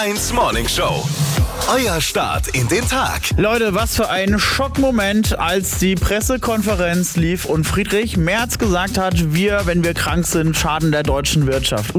1 Morning Show. Euer Start in den Tag. Leute, was für ein Schockmoment, als die Pressekonferenz lief und Friedrich Merz gesagt hat, wenn wir krank sind, schaden der deutschen Wirtschaft.